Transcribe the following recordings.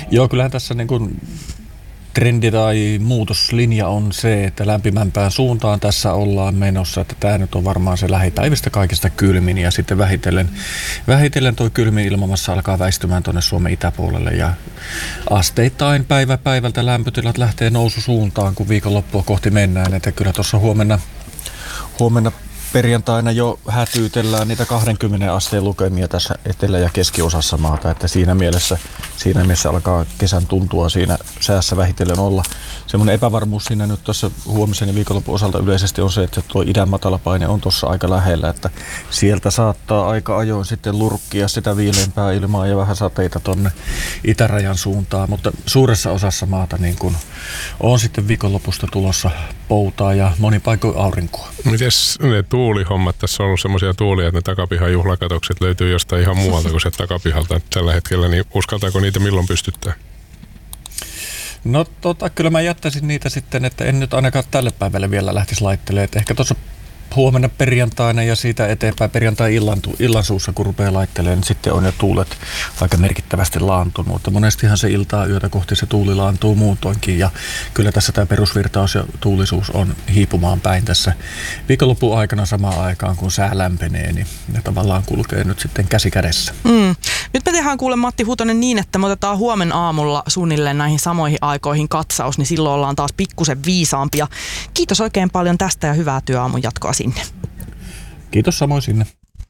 Joo, kyllähän tässä niin kuin trendi tai muutoslinja on se, että lämpimämpään suuntaan tässä ollaan menossa, että tämä nyt on varmaan se lähipäivistä kaikista kylmin ja sitten vähitellen tuo kylmin ilmamassa alkaa väistymään tuonne Suomen itäpuolelle ja asteittain päivä päivältä lämpötilat lähtee noususuuntaan, kun viikonloppua kohti mennään, että kyllä tuossa huomenna perjantaina jo hätyytellään niitä 20 asteen lukemia tässä etelä- ja keskiosassa maata, että siinä mielessä alkaa kesän tuntua siinä säässä vähitellen olla. Semmoinen epävarmuus siinä nyt tuossa huomisen ja viikonlopun osalta yleisesti on se, että tuo idän matalapaine on tuossa aika lähellä, että sieltä saattaa aika ajoin sitten lurkkia sitä viileämpää ilmaa ja vähän sateita tonne itärajan suuntaan, mutta suuressa osassa maata niin kun on sitten viikonlopusta tulossa poutaa ja monin paikoin aurinkoa. Mites ne tuulihommat? Tässä on ollut semmoisia tuulia, että ne takapihan juhlakatokset löytyy jostain ihan muualta kuin se takapihalta tällä hetkellä, niin uskaltaako niitä milloin pystyttää? No kyllä mä jättäisin niitä sitten, että en nyt ainakaan tälle päivälle vielä lähtisi laittelemaan, että ehkä tuossa huomenna perjantaina ja siitä eteenpäin illan suussa, kun rupeaa laittelemaan, niin sitten on jo tuulet aika merkittävästi laantunut. Mutta monestihan se iltaa yötä kohti se tuuli laantuu muutoinkin ja kyllä tässä tämä perusvirtaus ja tuulisuus on hiipumaan päin tässä viikonlopun aikana samaan aikaan, kun sää lämpenee, niin ne tavallaan kulkee nyt sitten käsi kädessä. Nyt me tehdään kuule Matti Huutonen niin, että me otetaan huomenna aamulla suunnilleen näihin samoihin aikoihin katsaus, niin silloin ollaan taas pikkusen viisaampia. Kiitos oikein paljon tästä ja hyvää työaamun jatkoa sinne. Kiitos samoin sinne.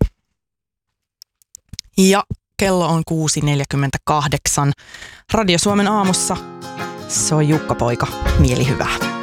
Ja kello on 6.48. Radio Suomen aamussa soi Jukka Poika. Mielihyvää.